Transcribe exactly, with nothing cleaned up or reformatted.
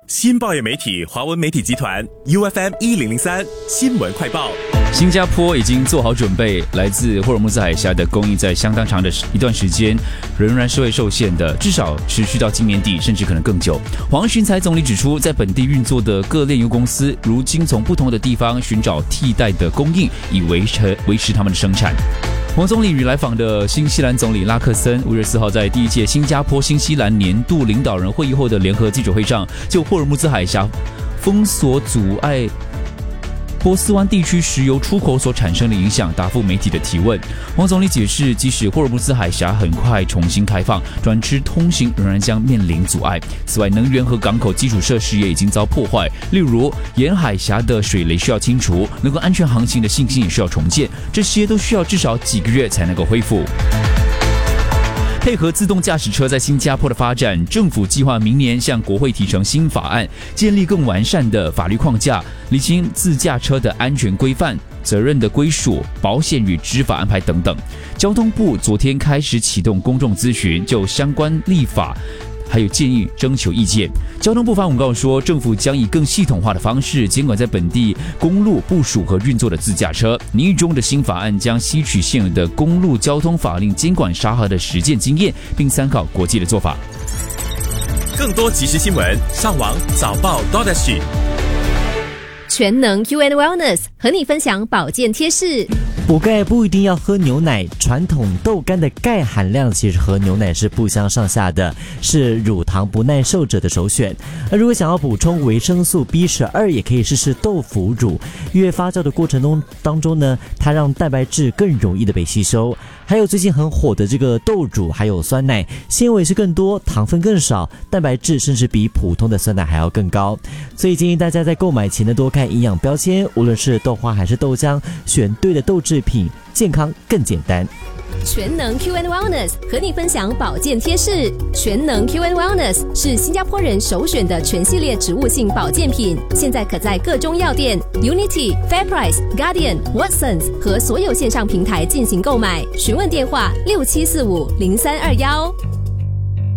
新报业媒体华文媒体集团 U F M 一零零三新闻快报。 新加坡已经做好准备，来自霍尔木兹海峡的供应在相当长的一段时间仍然是会受限的，至少持续到今年底，甚至可能更久。黄循才总理指出，在本地运作的各炼油公司如今从不同的地方寻找替代的供应，以维持维持他们的生产。黄总理与来访的新西兰总理拉克森五月四号在第一届新加坡新西兰年度领导人会议后的联合记者会上，就霍尔木兹海峡封锁阻碍波斯湾地区石油出口所产生的影响，答复媒体的提问。黄总理解释，即使霍尔木兹海峡很快重新开放，转吃通行仍然将面临阻碍。此外，能源和港口基础设施也已经遭破坏，例如沿海峡的水雷需要清除，能够安全航行的信心也需要重建，这些都需要至少几个月才能够恢复。配合自动驾驶车在新加坡的发展，政府计划明年向国会提呈新法案，建立更完善的法律框架，厘清自驾车的安全规范、责任的归属、保险与执法安排等等。交通部昨天开始启动公众咨询，就相关立法还有建议征求意见。交通部发文告说，政府将以更系统化的方式监管在本地公路部署和运作的自驾车。拟议中的新法案将吸取现有的公路交通法令监管沙盒的实践经验，并参考国际的做法。 更多即时新闻，上网早报 .sg。 全能 Q and Wellness 和你分享保健贴士。 补钙不一定要喝牛奶，传统豆干的钙含量其实和牛奶是不相上下的，是乳糖不耐受者的首选。而如果想要补充维生素 B 十二， 也可以试试豆腐乳。因为发酵的过程中当中呢，它让蛋白质更容易的被吸收。还有最近很火的这个豆乳，还有酸奶，纤维是更多，糖分更少，蛋白质甚至比普通的酸奶还要更高。所以建议大家在购买前呢多看营养标签，无论是豆花还是豆浆，选对的豆制品，健康更简单。 全能 Q and Wellness 和你分享保健贴士。全能 Q and Wellness 是新加坡人首选的全系列植物性保健品，现在可在各中药店、Unity、Fairprice、Guardian、Watsons 和所有线上平台进行购买。询问电话六七四五零三二幺。